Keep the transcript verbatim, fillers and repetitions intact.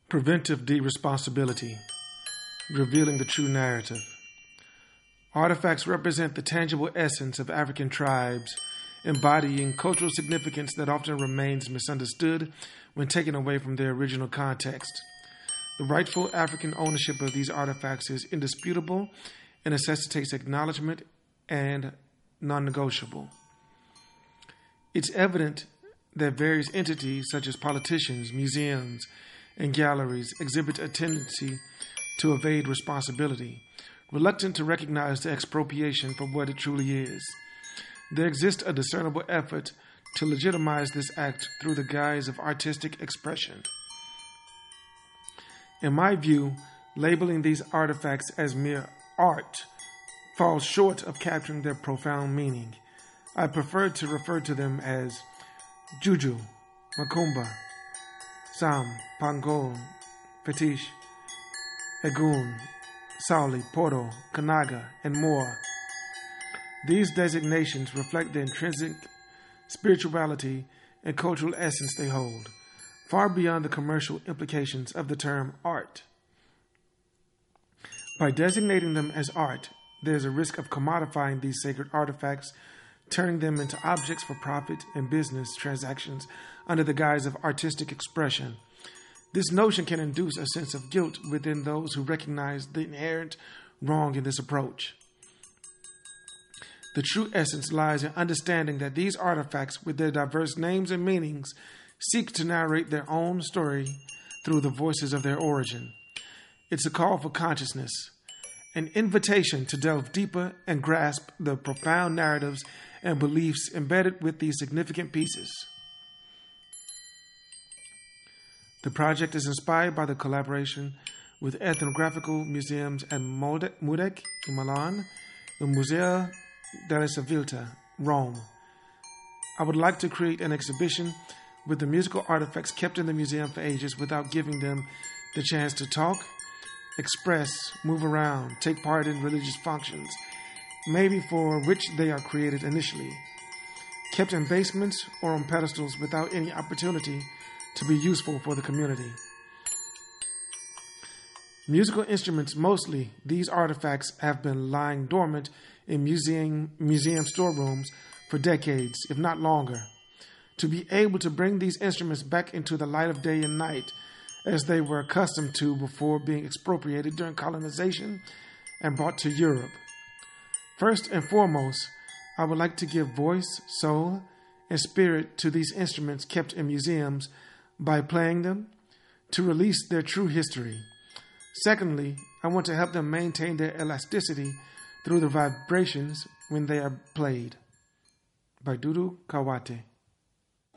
Preventive de-responsibility, revealing the true narrative. Artifacts represent the tangible essence of African tribes, embodying cultural significance that often remains misunderstood when taken away from their original context. The rightful African ownership of these artifacts is indisputable and necessitates acknowledgement and non-negotiable. It's evident that various entities, such as politicians, museums, and galleries, exhibit a tendency to evade responsibility, reluctant to recognize the expropriation for what it truly is. There exists a discernible effort to legitimize this act through the guise of artistic expression. In my view, labeling these artifacts as mere art falls short of capturing their profound meaning. I prefer to refer to them as Juju, Makumba, Sam, Pangol, Fetish, Egun, Sauli, Poro, Kanaga, and more. These designations reflect the intrinsic spirituality and cultural essence they hold, far beyond the commercial implications of the term art. By designating them as art, there is a risk of commodifying these sacred artifacts, turning them into objects for profit and business transactions under the guise of artistic expression. This notion can induce a sense of guilt within those who recognize the inherent wrong in this approach. The true essence lies in understanding that these artifacts, with their diverse names and meanings, seek to narrate their own story through the voices of their origin. It's a call for consciousness, an invitation to delve deeper and grasp the profound narratives and beliefs embedded with these significant pieces. The project is inspired by the collaboration with ethnographical museums at Mudec in Milan and Museo della Civiltà, Rome. I would like to create an exhibition with the musical artifacts kept in the museum for ages without giving them the chance to talk, express, move around, take part in religious functions, maybe for which they are created initially, kept in basements or on pedestals without any opportunity to be useful for the community. Musical instruments, mostly these artifacts, have been lying dormant in museum, museum storerooms for decades, if not longer. To be able to bring these instruments back into the light of day and night, as they were accustomed to before being expropriated during colonization and brought to Europe. First and foremost, I would like to give voice, soul, and spirit to these instruments kept in museums by playing them to release their true history. Secondly, I want to help them maintain their elasticity through the vibrations when they are played. By Dudu Kawate.